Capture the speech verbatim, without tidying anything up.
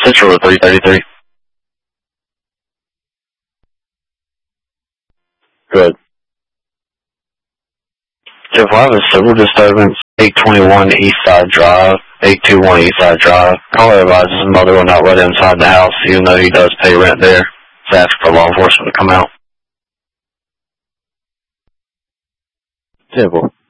Central three thirty-three. Good. Jeff, I have a civil disturbance, eight twenty-one East Side Drive, eight twenty-one East Side Drive. Caller advises his mother will not let him inside the house, even though he does pay rent there. He's asked for law enforcement to come out. Civil.